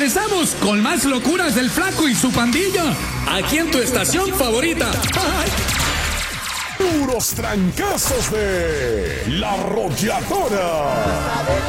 Regresamos con más locuras del Flaco y su pandilla. Aquí en tu estación favorita. Puros trancazos de La Arrolladora.